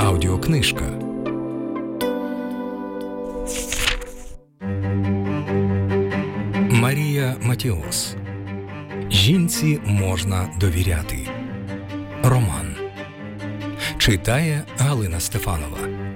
Аудіокнижка. Марія Матіос. Жінці можна довіряти. Роман. Читає Галина Стефанова.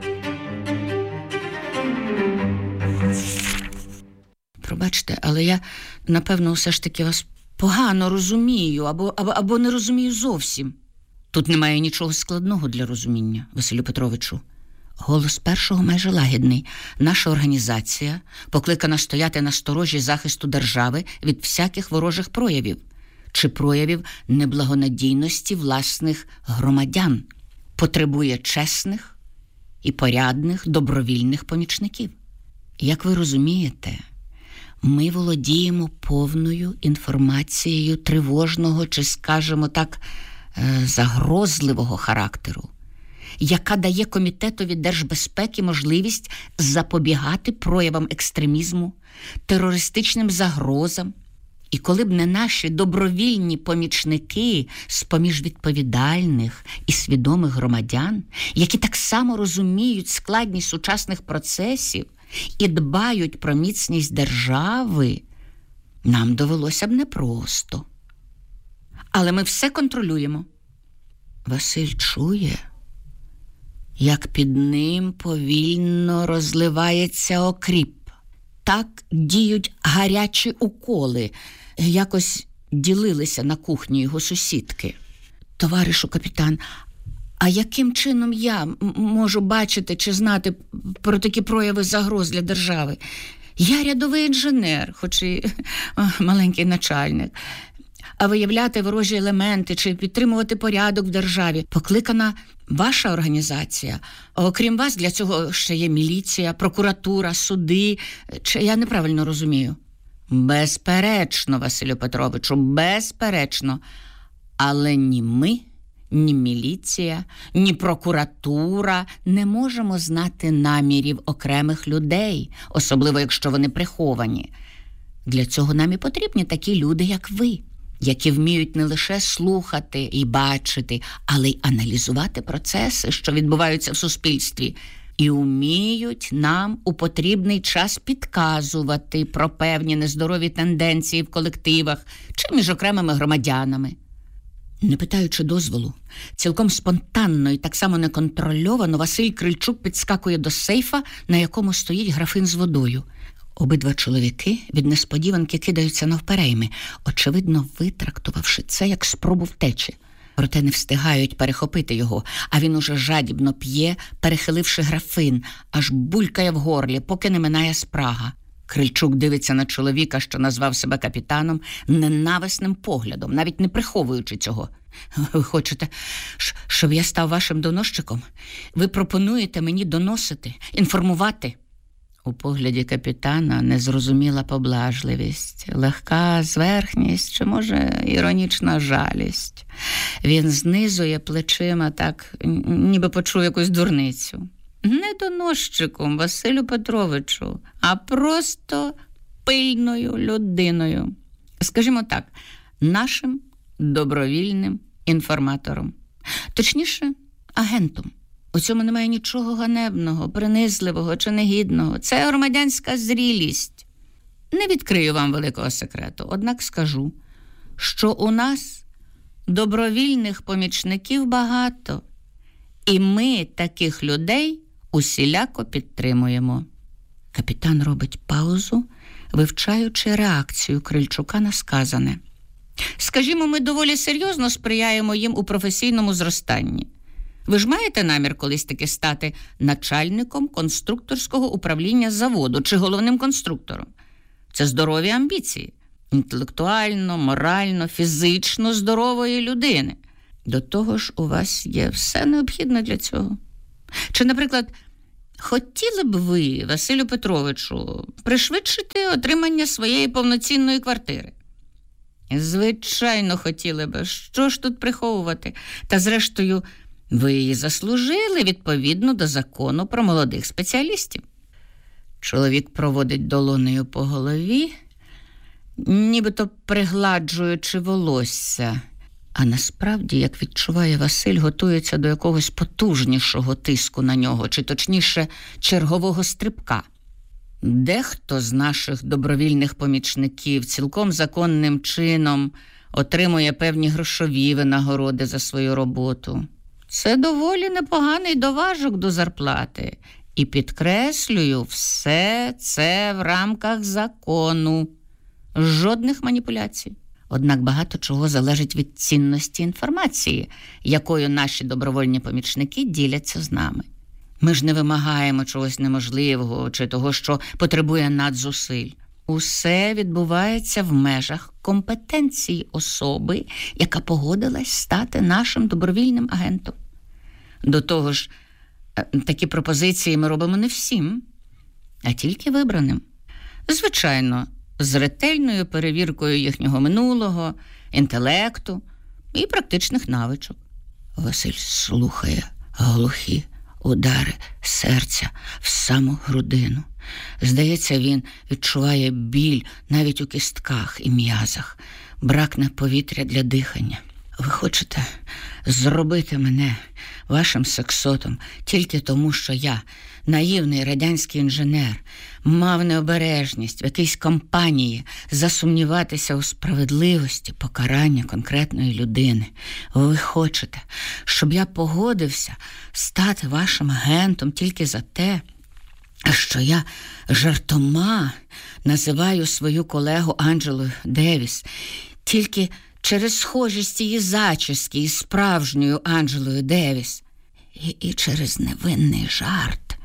Пробачте, але я, напевно, все ж таки вас погано розумію, або не розумію зовсім. Тут немає нічого складного для розуміння, Василю Петровичу. Голос першого майже лагідний. Наша організація покликана стояти на сторожі захисту держави від всяких ворожих проявів чи проявів неблагонадійності власних громадян. Потребує чесних і порядних добровільних помічників. Як ви розумієте, ми володіємо повною інформацією тривожного чи, скажімо так, загрозливого характеру, яка дає Комітетові держбезпеки можливість запобігати проявам екстремізму, терористичним загрозам. І коли б не наші добровільні помічники з-поміж відповідальних і свідомих громадян, які так само розуміють складність сучасних процесів і дбають про міцність держави, нам довелося б непросто. Але ми все контролюємо. Василь чує, як під ним повільно розливається окріп. Так діють гарячі уколи. Якось ділилися на кухні його сусідки. Товаришу капітан, а яким чином я можу бачити чи знати про такі прояви загроз для держави? Я рядовий інженер, хоч і маленький начальник. А виявляти ворожі елементи чи підтримувати порядок в державі покликана ваша організація. А окрім вас, для цього ще є міліція, прокуратура, суди. Чи я неправильно розумію? Безперечно, Василю Петровичу, безперечно. Але ні ми, ні міліція, ні прокуратура не можемо знати намірів окремих людей, особливо якщо вони приховані. Для цього нам і потрібні такі люди, як ви, які вміють не лише слухати і бачити, але й аналізувати процеси, що відбуваються в суспільстві, і вміють нам у потрібний час підказувати про певні нездорові тенденції в колективах чи між окремими громадянами. Не питаючи дозволу, цілком спонтанно і так само неконтрольовано Василь Крильчук підскакує до сейфа, на якому стоїть графин з водою. Обидва чоловіки від несподіванки кидаються навперейми, очевидно витрактувавши це як спробу втечі. Проте не встигають перехопити його, а він уже жадібно п'є, перехиливши графин, аж булькає в горлі, поки не минає спрага. Крильчук дивиться на чоловіка, що назвав себе капітаном, ненависним поглядом, навіть не приховуючи цього. Ви хочете, щоб я став вашим доносчиком? Ви пропонуєте мені доносити, інформувати? У погляді капітана незрозуміла поблажливість, легка зверхність чи, може, іронічна жалість. Він знизує плечима так, ніби почув якусь дурницю. Не доносчиком, Василю Петровичу, а просто пильною людиною. Скажімо так, нашим добровільним інформатором. Точніше, агентом. У цьому немає нічого ганебного, принизливого чи негідного. Це громадянська зрілість. Не відкрию вам великого секрету, однак скажу, що у нас добровільних помічників багато, і ми таких людей усіляко підтримуємо. Капітан робить паузу, вивчаючи реакцію Крильчука на сказане. Скажімо, ми доволі серйозно сприяємо їм у професійному зростанні. Ви ж маєте намір колись таки стати начальником конструкторського управління заводу чи головним конструктором? Це здорові амбіції. Інтелектуально, морально, фізично здорової людини. До того ж, у вас є все необхідне для цього. Чи, наприклад, хотіли б ви, Василю Петровичу, пришвидшити отримання своєї повноцінної квартири? Звичайно, хотіли б. Що ж тут приховувати? Та зрештою, ви її заслужили відповідно до закону про молодих спеціалістів. Чоловік проводить долонею по голові, нібито пригладжуючи волосся. А насправді, як відчуває Василь, готується до якогось потужнішого тиску на нього, чи точніше, чергового стрибка. Дехто з наших добровільних помічників цілком законним чином отримує певні грошові винагороди за свою роботу. Це доволі непоганий доважок до зарплати. І підкреслюю, все це в рамках закону. Жодних маніпуляцій. Однак багато чого залежить від цінності інформації, якою наші добровольні помічники діляться з нами. Ми ж не вимагаємо чогось неможливого чи того, що потребує надзусиль. Усе відбувається в межах компетенції особи, яка погодилась стати нашим добровільним агентом. До того ж, такі пропозиції ми робимо не всім, а тільки вибраним. Звичайно, з ретельною перевіркою їхнього минулого, інтелекту і практичних навичок. Василь слухає глухі удари серця в саму грудину. Здається, він відчуває біль навіть у кістках і м'язах, бракне повітря для дихання. Ви хочете зробити мене вашим сексотом тільки тому, що я, наївний радянський інженер, мав необережність в якійсь кампанії засумніватися у справедливості покарання конкретної людини. Ви хочете, щоб я погодився стати вашим агентом тільки за те, що я жартома називаю свою колегу Анджелою Девіс тільки через схожість її зачіски із справжньою Анджелою Девіс. І через невинний жарт.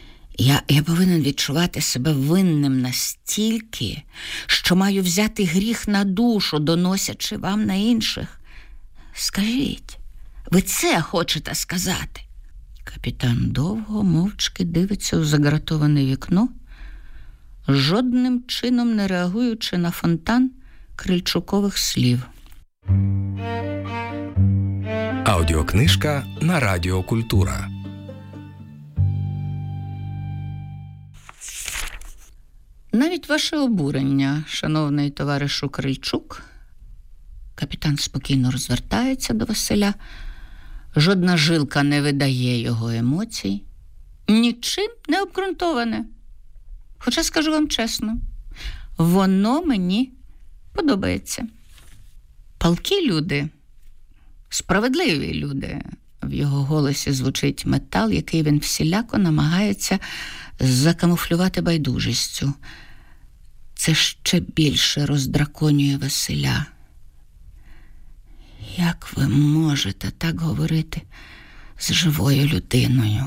Я повинен відчувати себе винним настільки, що маю взяти гріх на душу, доносячи вам на інших. Скажіть, ви це хочете сказати? Капітан довго мовчки дивиться у загратоване вікно, жодним чином не реагуючи на фонтан Крильчукових слів. Аудіокнижка на Радіо Культура. Навіть ваше обурення, шановний товаришу Крильчук, капітан спокійно розвертається до Василя, жодна жилка не видає його емоцій, нічим не обґрунтоване. Хоча, скажу вам чесно, воно мені подобається. Палкі люди, справедливі люди. В його голосі звучить метал, який він всіляко намагається закамуфлювати байдужістю. Це ще більше роздраконює Василя. Як ви можете так говорити з живою людиною?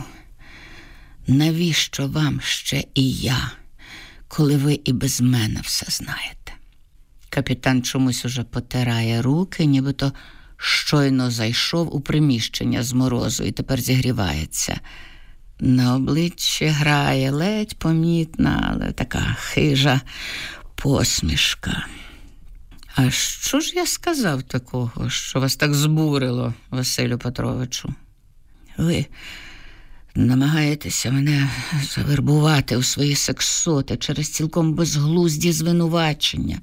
Навіщо вам ще і я, коли ви і без мене все знаєте? Капітан чомусь уже потирає руки, нібито щойно зайшов у приміщення з морозу і тепер зігрівається. На обличчі грає ледь помітна, але така хижа посмішка. А що ж я сказав такого, що вас так збурило, Василю Петровичу? Ви намагаєтеся мене завербувати у свої сексоти через цілком безглузді звинувачення.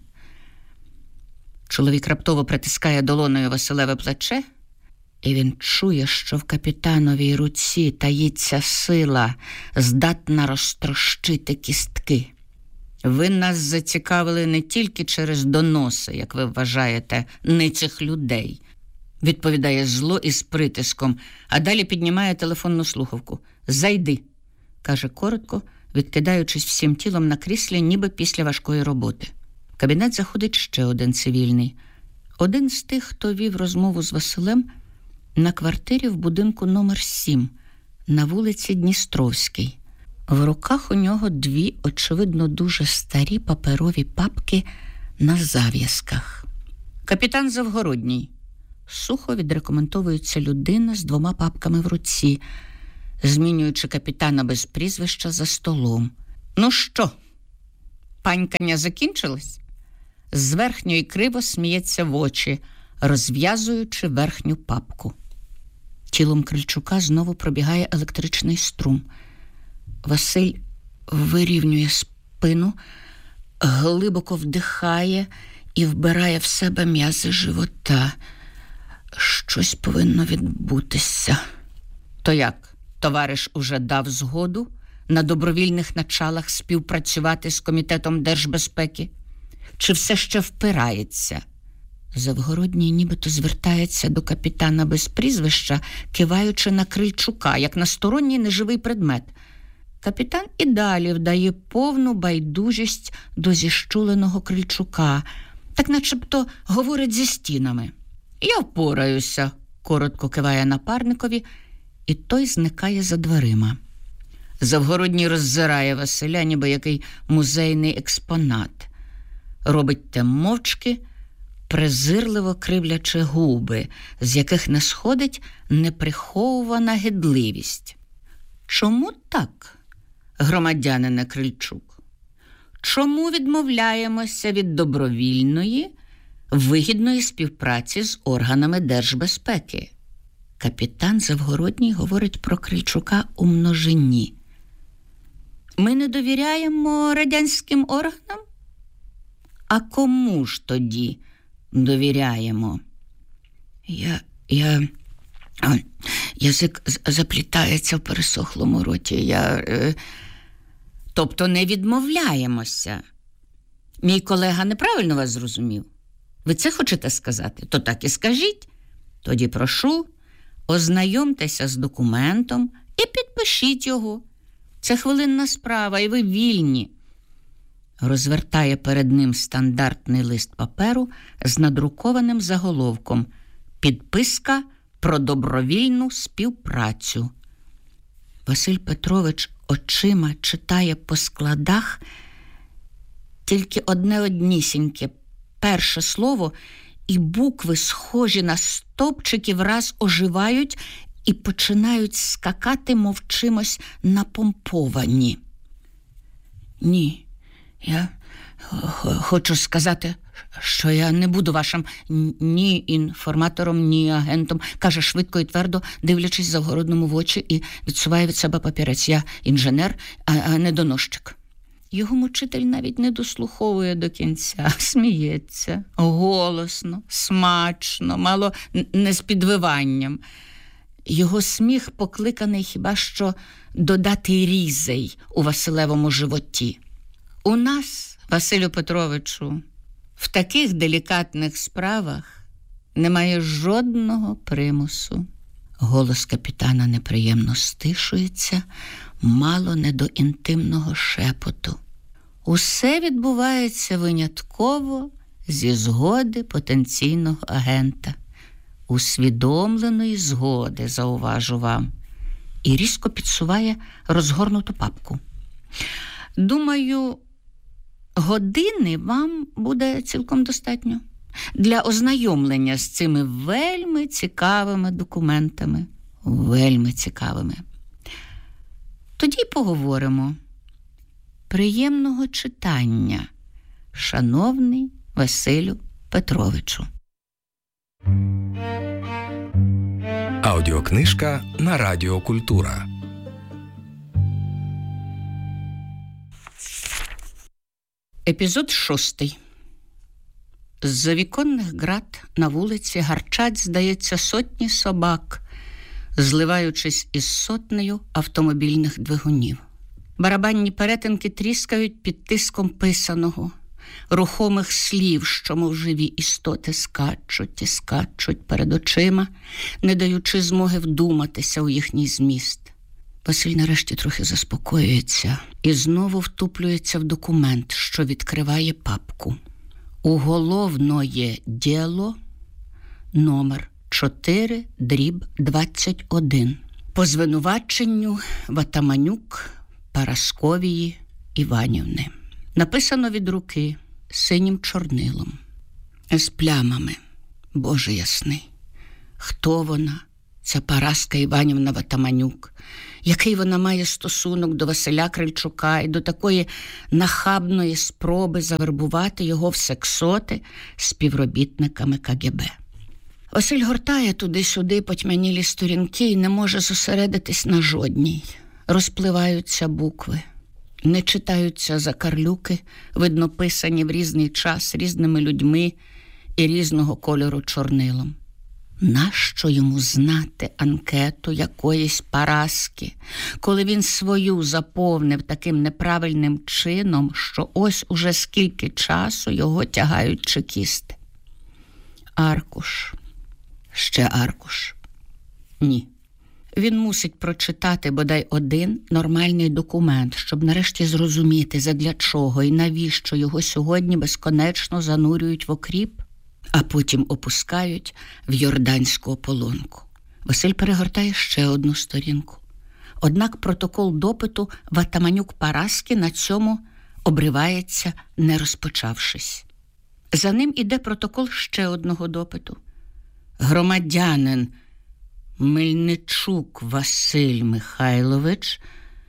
Чоловік раптово притискає долоною Василеве плече, і він чує, що в капітановій руці таїться сила, здатна розтрощити кістки. Ви нас зацікавили не тільки через доноси, як ви вважаєте, не цих людей, відповідає зло із притиском, а далі піднімає телефонну слухавку. «Зайди», каже коротко, відкидаючись всім тілом на кріслі, ніби після важкої роботи. В кабінет заходить ще один цивільний. Один з тих, хто вів розмову з Василем на квартирі в будинку номер 7 на вулиці Дністровській. В руках у нього дві, очевидно, дуже старі паперові папки на зав'язках. «Капітан Завгородній», сухо відрекомендовується людина з двома папками в руці, змінюючи капітана без прізвища за столом. «Ну що, панькання закінчилось?» З верхньої криво сміється в очі, розв'язуючи верхню папку. Тілом Крильчука знову пробігає електричний струм. Василь вирівнює спину, глибоко вдихає і вбирає в себе м'язи живота. Щось повинно відбутися. То як? Товариш уже дав згоду на добровільних началах співпрацювати з Комітетом держбезпеки? Чи все ще впирається? Завгородній нібито звертається до капітана без прізвища, киваючи на Крильчука, як на сторонній неживий предмет. Капітан і далі вдає повну байдужість до зіщуленого Крильчука, так начебто говорить зі стінами. «Я впораюся», – коротко киває напарникові, і той зникає за дверима. Завгородній роззирає Василя, ніби який музейний експонат. Робить те мовчки, презирливо кривлячи губи, з яких не сходить неприховувана гидливість. Чому так, громадянине Крильчук? Чому відмовляємося від добровільної, вигідної співпраці з органами держбезпеки? Капітан Завгородній говорить про Крильчука у множині. Ми не довіряємо радянським органам? А кому ж тоді довіряємо? Язик заплітається в пересохлому роті. Тобто не відмовляємося. Мій колега неправильно вас зрозумів? Ви це хочете сказати? То так і скажіть. Тоді прошу, ознайомтеся з документом і підпишіть його. Це хвилинна справа, і ви вільні. Розвертає перед ним стандартний лист паперу з надрукованим заголовком «Підписка про добровільну співпрацю». Василь Петрович очима читає по складах тільки однісіньке перше слово, і букви, схожі на стовпчики, враз оживають і починають скакати, мов чимось напомповані. Ні, я хочу сказати, що я не буду вашим ні інформатором, ні агентом, каже швидко і твердо, дивлячись Завгородному в очі, і відсуває від себе папірець. Я інженер, а не доносчик. Його мучитель навіть не дослуховує до кінця, сміється голосно, смачно, мало не з підвиванням. Його сміх покликаний хіба що додати різей у Василевому животі. У нас, Василю Петровичу, в таких делікатних справах немає жодного примусу. Голос капітана неприємно стишується, мало не до інтимного шепоту. Усе відбувається винятково зі згоди потенційного агента. Усвідомленої згоди, зауважу вам. І різко підсуває розгорнуту папку. Думаю, години вам буде цілком достатньо для ознайомлення з цими вельми цікавими документами. Вельми цікавими. Тоді поговоримо. Приємного читання, шановний Василю Петровичу. Аудіокнижка на Радіо Культура. Епізод 6. З-за віконних град на вулиці гарчать, здається, сотні собак, зливаючись із сотнею автомобільних двигунів. Барабанні перетинки тріскають під тиском писаного, рухомих слів, що, мов живі істоти, скачуть і скачуть перед очима, не даючи змоги вдуматися у їхній зміст. Василь нарешті трохи заспокоюється і знову втуплюється в документ, що відкриває папку. Уголовное діло номер 4/21. По звинуваченню Ватаманюк Парасковії Іванівни. Написано від руки синім чорнилом, з плямами. Боже ясний, хто вона, ця Параска Іванівна Ватаманюк? Який вона має стосунок до Василя Крильчука і до такої нахабної спроби завербувати його в сексоти співробітниками КГБ? Василь гортає туди-сюди потьмянілі сторінки і не може зосередитись на жодній. Розпливаються букви. Не читаються закарлюки, видно писані в різний час різними людьми і різного кольору чорнилом. Нащо йому знати анкету якоїсь Параски, коли він свою заповнив таким неправильним чином, що ось уже скільки часу його тягають чекісти? Аркуш. Ще аркуш. Ні. Він мусить прочитати бодай один нормальний документ, щоб нарешті зрозуміти, задля чого і навіщо його сьогодні безконечно занурюють в окріп, а потім опускають в йорданську ополонку. Василь перегортає ще одну сторінку. Однак протокол допиту в Атаманюк Параски на цьому обривається, не розпочавшись. За ним іде протокол ще одного допиту. Громадянин Мельничук Василь Михайлович,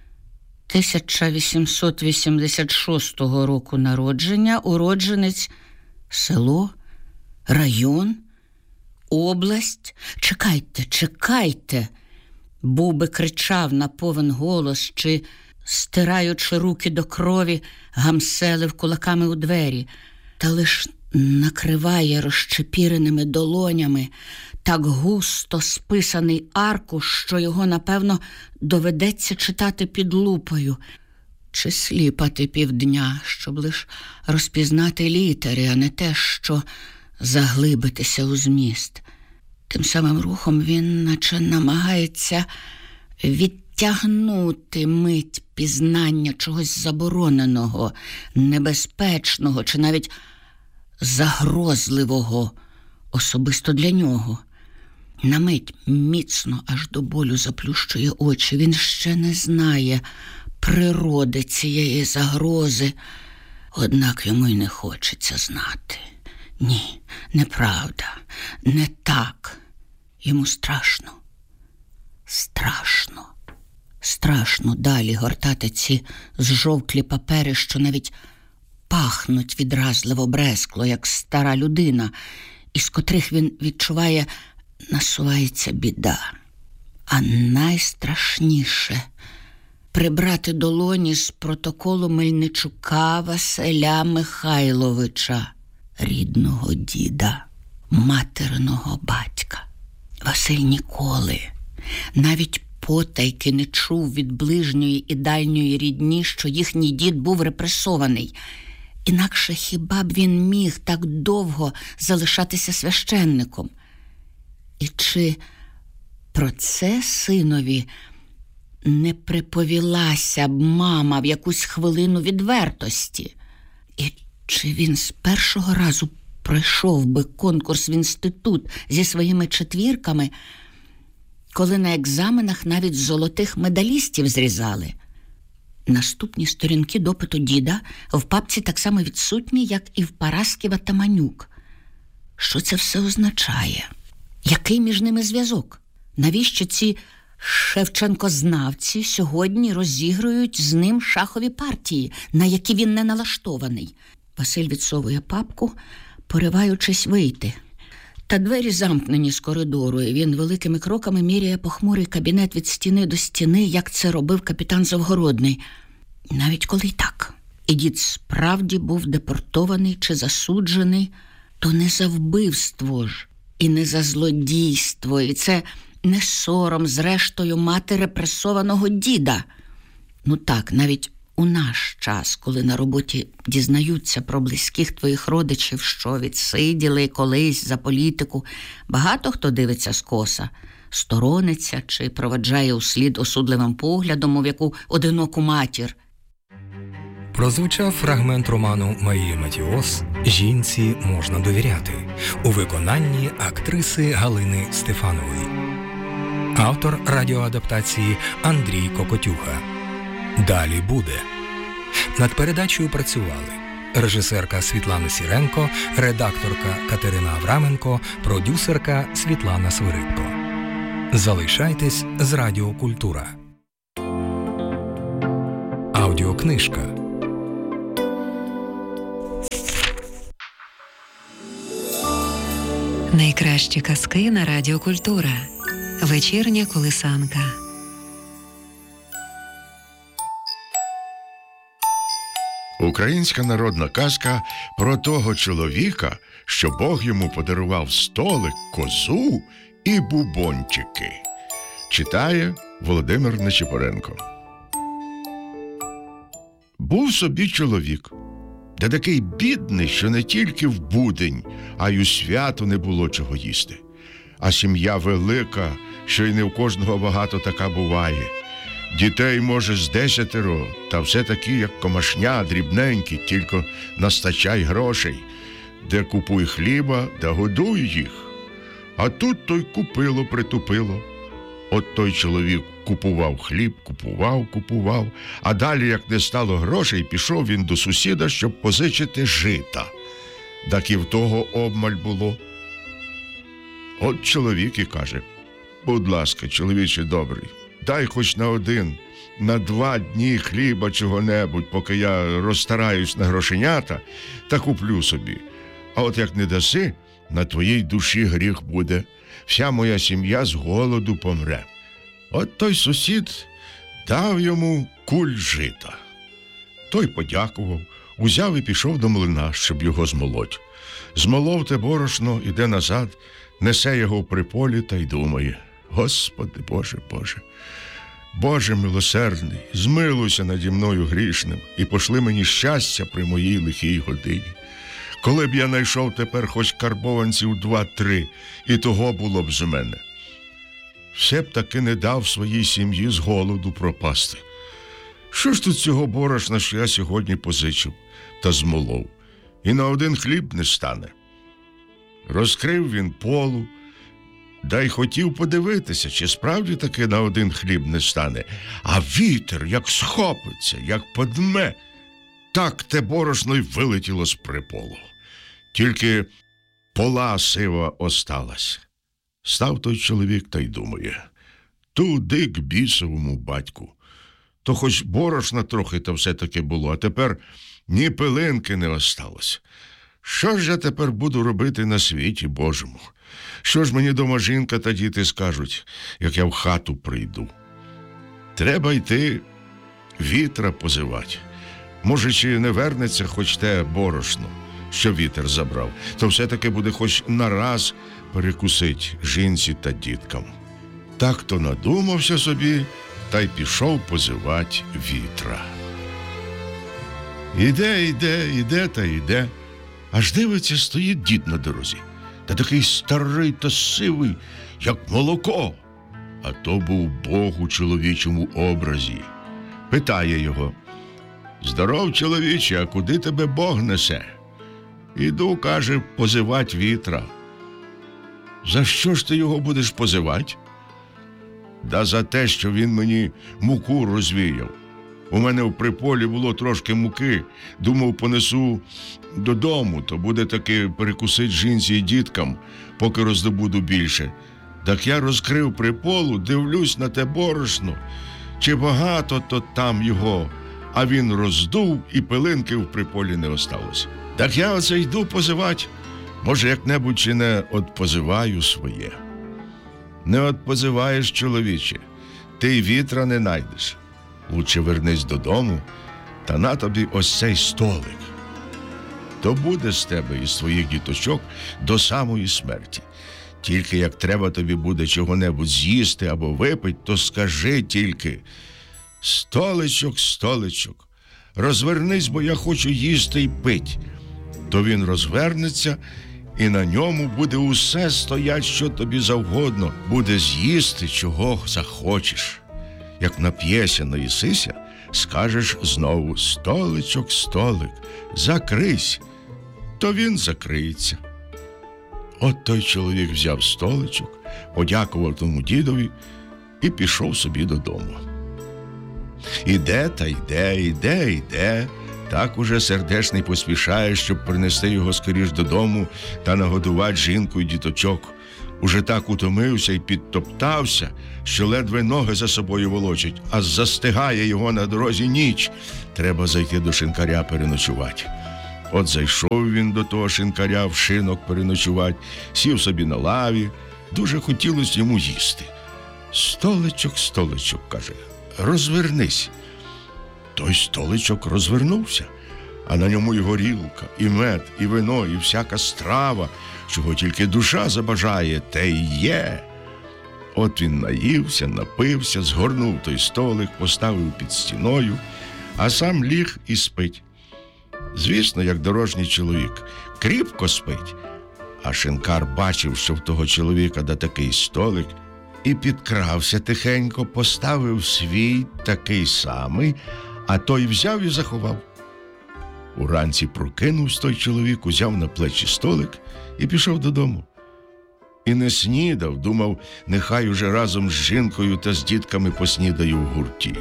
1886 року народження, уродженець, село, район, область. Чекайте, був би кричав на повен голос чи, стираючи руки до крові, гамселив кулаками у двері, та лиш накриває розчепіреними долонями так густо списаний аркуш, що його, напевно, доведеться читати під лупою, чи сліпати півдня, щоб лиш розпізнати літери, а не те, що заглибитися у зміст. Тим самим рухом він наче намагається відтягнути мить пізнання чогось забороненого, небезпечного чи навіть загрозливого особисто для нього. На мить міцно аж до болю заплющує очі. Він ще не знає природи цієї загрози, однак йому й не хочеться знати. Ні, неправда, не так. Йому страшно. Страшно далі гортати ці зжовклі папери, що навіть пахнуть відразливо брескло, як стара людина, із котрих він відчуває, насувається біда. А найстрашніше – прибрати долоні з протоколу Мельничука Василя Михайловича, рідного діда, материного батька. Василь ніколи, навіть потайки не чув від ближньої і дальньої рідні, що їхній дід був репресований. Інакше хіба б він міг так довго залишатися священником? І чи про це синові не приповілася б мама в якусь хвилину відвертості? І чи він з першого разу пройшов би конкурс в інститут зі своїми четвірками, коли на екзаменах навіть золотих медалістів зрізали? Наступні сторінки допиту діда в папці так само відсутні, як і в Параски в Атаманюк. Що це все означає? Який між ними зв'язок? Навіщо ці шевченкознавці сьогодні розігрують з ним шахові партії, на які він не налаштований? Василь відсовує папку, пориваючись вийти. Та двері замкнені з коридору, і він великими кроками міряє похмурий кабінет від стіни до стіни, як це робив капітан Завгородний. Навіть коли й так, і дід справді був депортований чи засуджений, то не за вбивство ж, і не за злодійство, і це не сором, зрештою, мати репресованого діда. Ну так, навіть у наш час, коли на роботі дізнаються про близьких твоїх родичів, що відсиділи колись за політику, багато хто дивиться скоса, сторониться чи проведжає услід осудливим поглядом, мов яку одиноку матір. Прозвучав фрагмент роману Марії Матіос «Жінці можна довіряти» у виконанні актриси Галини Стефанової. Автор радіоадаптації Андрій Кокотюха. Далі буде. Над передачею працювали режисерка Світлана Сіренко, редакторка Катерина Авраменко, продюсерка Світлана Свиридко. Залишайтесь з Радіо Культура. Аудіокнижка. Найкращі казки на Радіо Культура. Вечірня колисанка. Українська народна казка про того чоловіка, що Бог йому подарував столик, козу і бубончики. Читає Володимир Нечипоренко. Був собі чоловік, де такий бідний, що не тільки в будень, а й у свято не було чого їсти. А сім'я велика, що й не в кожного багато така буває. Дітей, може, з 10, та все такі, як комашня, дрібненькі, тільки настачай грошей. Де купуй хліба, да годуй їх. А тут той купило-притупило. От той чоловік купував хліб, купував, а далі, як не стало грошей, пішов він до сусіда, щоб позичити жита. Так і в того обмаль було. От чоловік і каже: будь ласка, чоловіче добрий, дай хоч на 1, на 2 дні хліба чого-небудь, поки я розстараюсь на грошенята, та куплю собі. А от як не даси, на твоїй душі гріх буде. Вся моя сім'я з голоду помре. От той сусід дав йому куль жита. Той подякував, узяв і пішов до млина, щоб його змолоть. Змолов те борошно, іде назад, несе його в приполі та й думає: Господи, Боже милосердний, змилуйся наді мною грішним і пошли мені щастя при моїй лихій годині. Коли б я знайшов тепер хоч карбованців 2-3, і того було б з мене. Все б таки не дав своїй сім'ї з голоду пропасти. Що ж тут цього борошна, що я сьогодні позичив та змолов? І на 1 хліб не стане. Розкрив він полу, да й хотів подивитися, чи справді таки на 1 хліб не стане. А вітер, як схопиться, як подме, так те борошно й вилетіло з приполу. Тільки пола сива осталась. Став той чоловік та й думає: туди к бісовому батьку. То хоч борошна трохи та все-таки було, а тепер ні пилинки не осталось. Що ж я тепер буду робити на світі Божому? Що ж мені дома жінка та діти скажуть, як я в хату прийду? Треба йти вітра позивати. Може, чи не вернеться хоч те борошно, що вітер забрав, то все-таки буде хоч нараз перекусить жінці та діткам. Так то надумався собі, та й пішов позивати вітра. Іде, аж дивиться, стоїть дід на дорозі, та такий старий та сивий, як молоко. А то був Бог у чоловічому образі. Питає його: здоров, чоловіче, а куди тебе Бог несе? Іду, каже, позивать вітра. За що ж ти його будеш позивати? Да за те, що він мені муку розвіяв. У мене в приполі було трошки муки, думав, понесу додому, то буде таки перекусить жінці і діткам, поки роздобуду більше. Так я розкрив приполу, дивлюсь на те борошно, чи багато то там його, а він роздув, і пилинки в приполі не осталось. Так я оце йду позивати. Може, як-небудь чи не отпозиваю своє. Не отпозиваєш, чоловіче, ти й вітра не найдеш. Лучше вернись додому, та на тобі ось цей столик. То буде з тебе і з твоїх діточок до самої смерті. Тільки як треба тобі буде чого-небудь з'їсти або випити, то скажи тільки: столичок, столичок, розвернись, бо я хочу їсти й пить. То він розвернеться, і на ньому буде усе стоять, що тобі завгодно, буде з'їсти, чого захочеш. Як нап'єся, наїсися, скажеш знову: столичок, столик, закрийсь, то він закриється. От той чоловік взяв столичок, подякував тому дідові і пішов собі додому. Іде та йде, так уже сердешний поспішає, щоб принести його скоріш додому та нагодувати жінку й діточок. Уже так утомився й підтоптався, що ледве ноги за собою волочить, а застигає його на дорозі ніч. Треба зайти до шинкаря переночувати. От зайшов він до того шинкаря в шинок переночувати, сів собі на лаві, дуже хотілося йому їсти. Столичок, столичок, каже, розвернись. Той столичок розвернувся, а на ньому і горілка, і мед, і вино, і всяка страва, чого тільки душа забажає, те й є. От він наївся, напився, згорнув той столик, поставив під стіною, а сам ліг і спить. Звісно, як дорожній чоловік, кріпко спить. А шинкар бачив, що в того чоловіка да такий столик, і підкрався тихенько, поставив свій такий самий, а той взяв і заховав. Уранці прокинувся той чоловік, узяв на плечі столик і пішов додому. І не снідав, думав, нехай уже разом з жінкою та з дітками поснідає в гурті.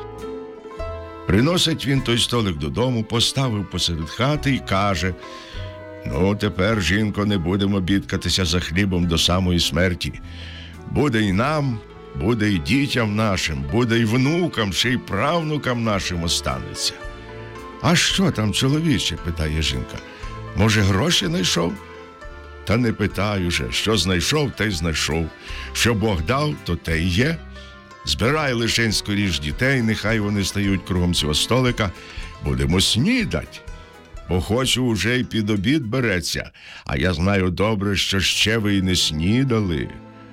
Приносить він той столик додому, поставив посеред хати і каже: «Ну, тепер, жінко, не будемо бідкатися за хлібом до самої смерті. Буде й нам, буде й дітям нашим, буде й внукам, ще й правнукам нашим останеться». «А що там, чоловіче?» – питає жінка. «Може, гроші знайшов?» «Та не питай уже, що знайшов, те й знайшов. Що Бог дав, то те й є. Збирай лишень скоріш дітей, нехай вони стають кругом цього столика. Будемо снідать. Бо хочу уже й під обід береться, а я знаю добре, що ще ви й не снідали».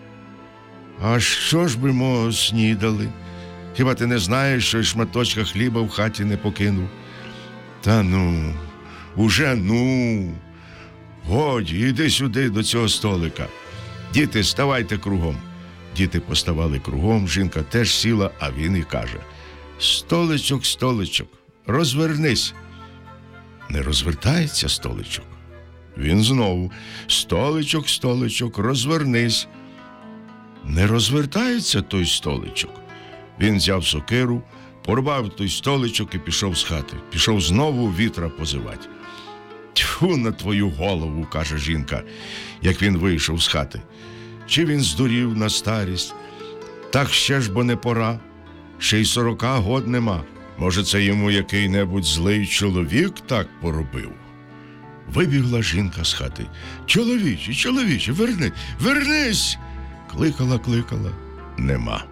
«А що ж би, мо, снідали? Хіба ти не знаєш, що й шматочка хліба в хаті не покинув?» «Та ну, уже ну. Годі, іди сюди до цього столика. Діти, ставайте кругом». Діти поставали кругом, жінка теж сіла, а він і каже: «Столичок, столичок, розвернись». Не розвертається столичок. Він знову: «Столичок, столичок, розвернись». Не розвертається той столичок. Він взяв сокиру, порвав той столичок і пішов з хати. Пішов знову вітра позивати. «Тьфу на твою голову», – каже жінка, як він вийшов з хати. «Чи він здурів на старість? Так ще ж бо не пора. Ще й 40 год нема. Може, це йому який-небудь злий чоловік так поробив?» Вибігла жінка з хати. Чоловіче, вернись!» Кликала, нема.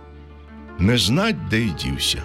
Не знать, де й дівся.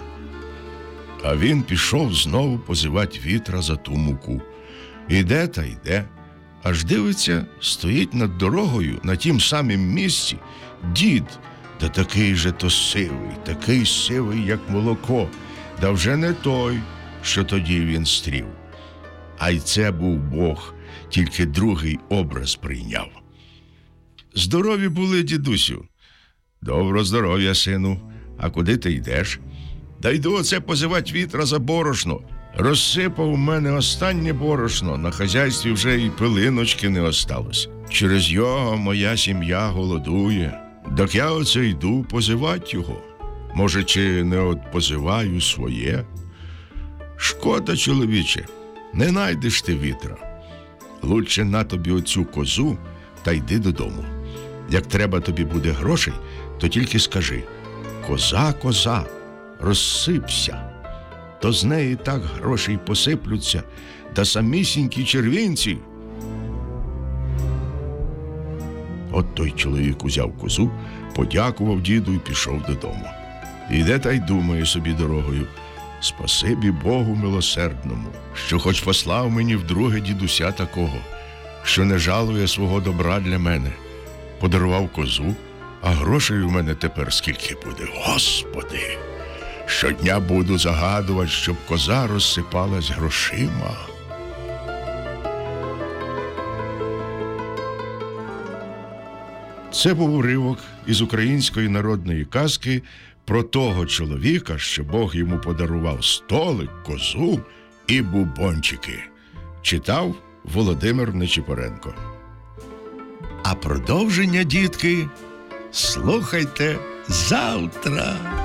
А він пішов знову позивати вітра за ту муку. Іде та йде, аж дивиться, стоїть над дорогою на тім самім місці дід, да такий же то сивий, такий сивий, як молоко, да вже не той, що тоді він стрів. А й це був Бог, тільки другий образ прийняв. «Здорові були, дідусю». «Добро здоров'я, сину. А куди ти йдеш?» «Да йду оце позивать вітра за борошно. Розсипав у мене останнє борошно, на хазяйстві вже і пилиночки не осталось. Через його моя сім'я голодує. Так я оце йду позивать його. Може, чи не от позиваю своє?» «Шкода, чоловіче, не найдеш ти вітра. Лучше на тобі оцю козу та йди додому. Як треба тобі буде грошей, то тільки скажи: коза, коза, розсипся. То з неї так грошей посиплються, та самісінькі червінці». От той чоловік узяв козу, подякував діду і пішов додому. Іде та й думає собі дорогою: «Спасибі Богу милосердному, що хоч послав мені вдруге дідуся такого, що не жалує свого добра для мене. Подарував козу, а грошей у мене тепер скільки буде, Господи! Щодня буду загадувати, щоб коза розсипалась грошима». Це був уривок із української народної казки про того чоловіка, що Бог йому подарував столик, козу і бубончики. Читав Володимир Нечипоренко. А продовження, дітки, слухайте завтра.